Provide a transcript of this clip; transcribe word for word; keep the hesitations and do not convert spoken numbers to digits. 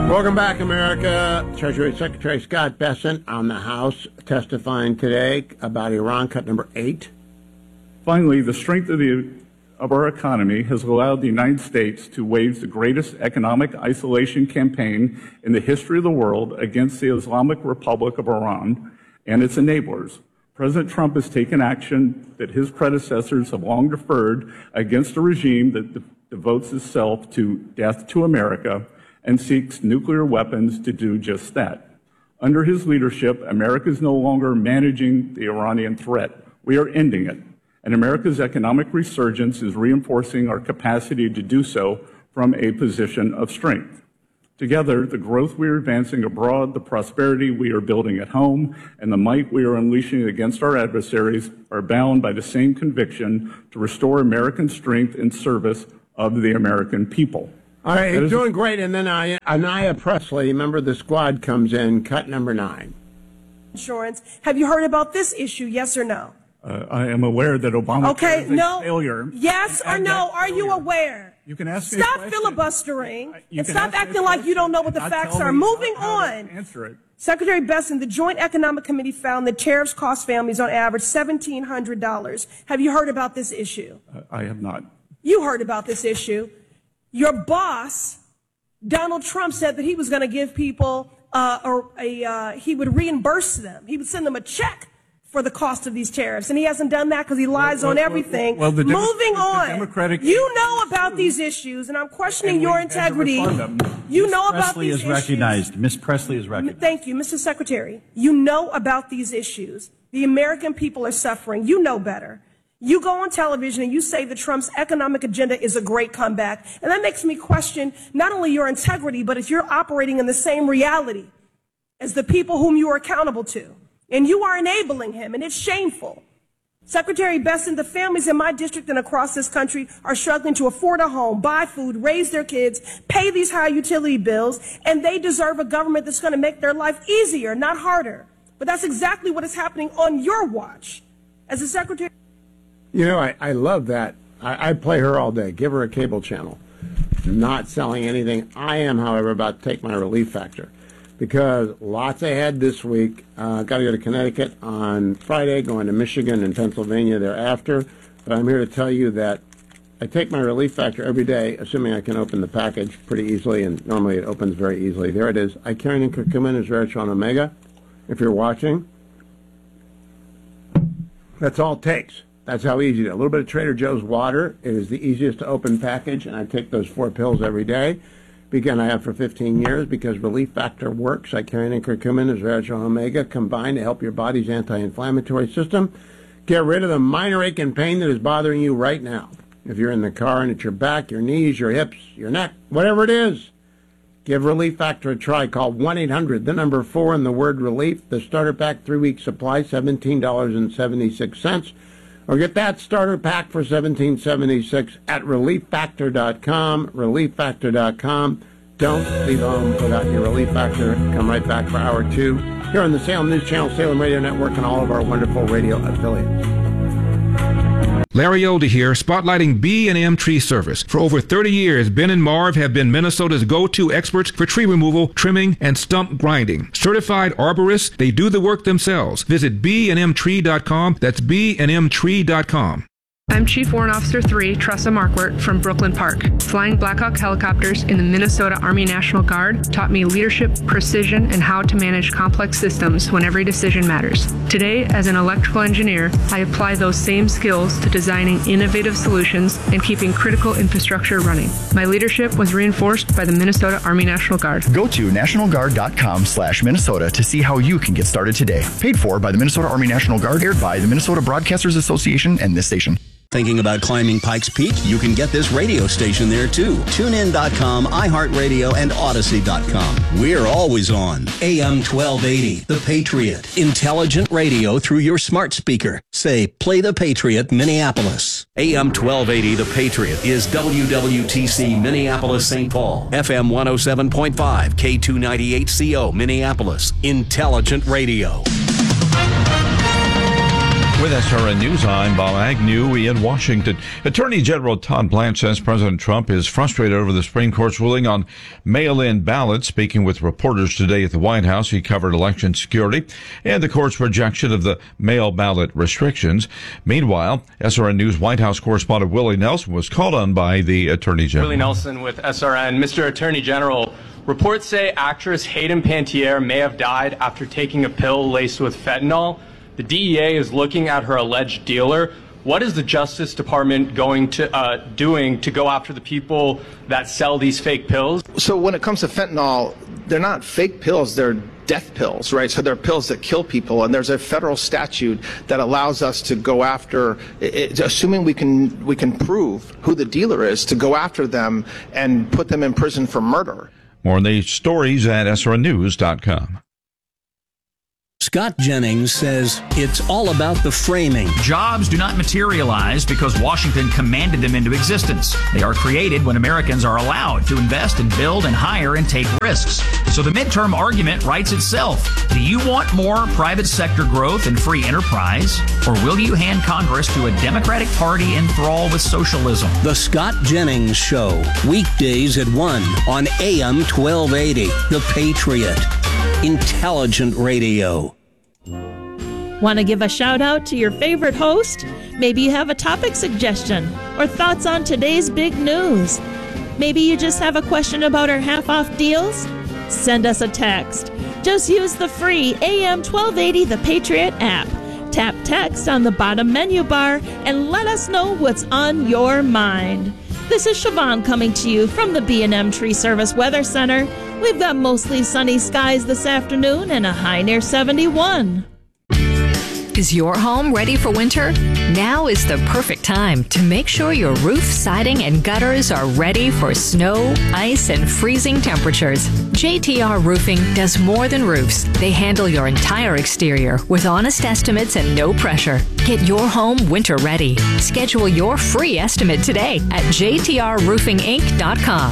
Welcome back, America. Treasury Secretary Scott Bessent on the House testifying today about Iran, cut number eight. Finally, the strength of, the, of our economy has allowed the United States to wage the greatest economic isolation campaign in the history of the world against the Islamic Republic of Iran and its enablers. President Trump has taken action that his predecessors have long deferred against a regime that de- devotes itself to death to America and seeks nuclear weapons to do just that. Under his leadership, America is no longer managing the Iranian threat. We are ending it. And America's economic resurgence is reinforcing our capacity to do so from a position of strength. Together, the growth we are advancing abroad, the prosperity we are building at home, and the might we are unleashing against our adversaries are bound by the same conviction to restore American strength in service of the American people. All right, he's doing great. And then Anaya Presley, member of the squad, comes in, cut number nine. Insurance. Have you heard about this issue, yes or no? Uh, I am aware that Obama okay, is a no. failure. Yes or no? Are you aware? You can ask me Stop a filibustering you and can stop acting like you don't know what the facts are. Moving on. Answer it. Secretary Bessent, the Joint Economic Committee found that tariffs cost families on average seventeen hundred dollars. Have you heard about this issue? Uh, I have not. You heard about this issue. Your boss, Donald Trump, said that he was going to give people uh, or a uh, he would reimburse them. He would send them a check for the cost of these tariffs, and he hasn't done that because he lies well, well, on everything. Well, well, the Moving Demo- on, the Democratic you know about these issues, and I'm questioning and your integrity. You Miz know Presley about these is issues. recognized. Miz Presley is recognized. Thank you, Mister Secretary. You know about these issues. The American people are suffering. You know better. You go on television and you say that Trump's economic agenda is a great comeback. And that makes me question not only your integrity, but if you're operating in the same reality as the people whom you are accountable to. And you are enabling him, and it's shameful. Secretary Bessent, the families in my district and across this country are struggling to afford a home, buy food, raise their kids, pay these high utility bills, and they deserve a government that's going to make their life easier, not harder. But that's exactly what is happening on your watch. As a secretary... You know, I, I love that. I, I play her all day. Give her a cable channel. Not selling anything. I am, however, about to take my relief factor because lots ahead this week. Uh, got to go to Connecticut on Friday, going to Michigan and Pennsylvania thereafter. But I'm here to tell you that I take my relief factor every day, assuming I can open the package pretty easily, and normally it opens very easily. There it is. Icarian curcumin is resveratrol omega. If you're watching, that's all it takes. That's how easy it is. A little bit of Trader Joe's water. It is the easiest to open package, and I take those four pills every day. Again, I have for fifteen years because Relief Factor works. Icarian and curcumin is resveratrol omega combined to help your body's anti-inflammatory system get rid of the minor ache and pain that is bothering you right now. If you're in the car and it's your back, your knees, your hips, your neck, whatever it is, give Relief Factor a try. Call one eight hundred, the number four, and the word relief. The starter pack three-week supply, seventeen dollars and seventy-six cents. Or get that starter pack for seventeen dollars and seventy-six cents at relief factor dot com, relief factor dot com. Don't leave home without your Relief Factor. Come right back for hour two here on the Salem News Channel, Salem Radio Network, and all of our wonderful radio affiliates. Larry Older here, spotlighting B and M Tree Service. For over thirty years, Ben and Marv have been Minnesota's go-to experts for tree removal, trimming, and stump grinding. Certified arborists, they do the work themselves. Visit b and m tree dot com. That's b and m tree dot com. I'm Chief Warrant Officer three, Tressa Markwart from Brooklyn Park. Flying Black Hawk helicopters in the Minnesota Army National Guard taught me leadership, precision, and how to manage complex systems when every decision matters. Today, as an electrical engineer, I apply those same skills to designing innovative solutions and keeping critical infrastructure running. My leadership was reinforced by the Minnesota Army National Guard. Go to national guard dot com slash Minnesota to see how you can get started today. Paid for by the Minnesota Army National Guard, aired by the Minnesota Broadcasters Association and this station. Thinking about climbing Pikes Peak? You can get this radio station there too. tune in dot com, iHeartRadio, and Odyssey dot com. We're always on. A M twelve eighty, The Patriot. Intelligent radio through your smart speaker. Say, play The Patriot, Minneapolis. A M twelve eighty, The Patriot is W W T C Minneapolis, Saint Paul. F M one oh seven point five, K two ninety-eight C O Minneapolis. Intelligent radio. With S R N News, I'm Bob Agnew in Washington. Attorney General Todd Blanche says President Trump is frustrated over the Supreme Court's ruling on mail-in ballots. Speaking with reporters today at the White House, he covered election security and the court's rejection of the mail ballot restrictions. Meanwhile, S R N News White House correspondent Willie Nelson was called on by the Attorney General. Willie Nelson with S R N. Mister Attorney General, reports say actress Hayden Panettiere may have died after taking a pill laced with fentanyl. The D E A is looking at her alleged dealer. What is the Justice Department going to uh, doing to go after the people that sell these fake pills? So when it comes to fentanyl, they're not fake pills, they're death pills, right? So they're pills that kill people, and there's a federal statute that allows us to go after, it, assuming we can we can prove who the dealer is, to go after them and put them in prison for murder. More on these stories at S R N news dot com. Scott Jennings says it's all about the framing. Jobs do not materialize because Washington commanded them into existence. They are created when Americans are allowed to invest and build and hire and take risks. So the midterm argument writes itself. Do you want more private sector growth and free enterprise? Or will you hand Congress to a Democratic Party enthralled with socialism? The Scott Jennings Show, weekdays at one on A M twelve eighty. The Patriot. Intelligent radio. Want to give a shout out to your favorite host? Maybe you have a topic suggestion or thoughts on today's big news. Maybe you just have a question about our half-off deals? Send us a text. Just use the free A M twelve eighty The Patriot app. Tap text on the bottom menu bar and let us know what's on your mind. This is Siobhan coming to you from the B and M Tree Service Weather Center. We've got mostly sunny skies this afternoon and a high near seventy-one. Is your home ready for winter? Now is the perfect time to make sure your roof, siding, and gutters are ready for snow, ice, and freezing temperatures. J T R Roofing does more than roofs. They handle your entire exterior with honest estimates and no pressure. Get your home winter ready. Schedule your free estimate today at J T R roofing inc dot com.